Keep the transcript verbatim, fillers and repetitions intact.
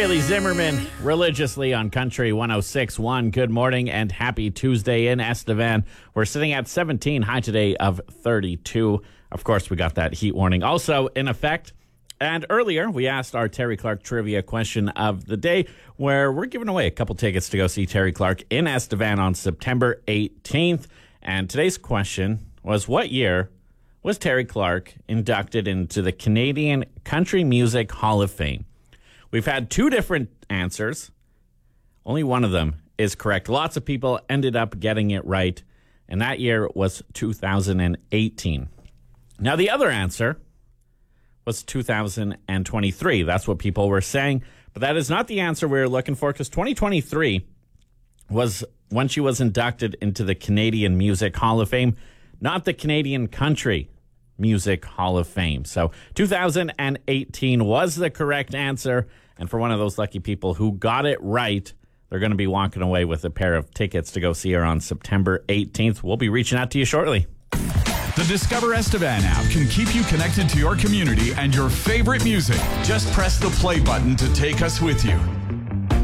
Bailey Zimmerman, religiously on Country one oh six point one. Good morning and happy Tuesday in Estevan. We're sitting at seventeen, high today of thirty-two. Of course, we got that heat warning also in effect. And earlier, we asked our Terry Clark trivia question of the day, where we're giving away a couple tickets to go see Terry Clark in Estevan on September eighteenth. And today's question was, what year was Terry Clark inducted into the Canadian Country Music Hall of Fame? We've had two different answers. Only one of them is correct. Lots of people ended up getting it right, and that year was two thousand eighteen. Now, the other answer was two thousand twenty-three. That's what people were saying, but that is not the answer we were looking for, because twenty twenty-three was when she was inducted into the Canadian Music Hall of Fame, not the Canadian Country Music Hall of Fame. So two thousand eighteen was the correct answer. And for one of those lucky people who got it right, they're going to be walking away with a pair of tickets to go see her on September eighteenth. We'll be reaching out to you shortly. The Discover Estevan app can keep you connected to your community and your favorite music. Just press the play button to take us with you.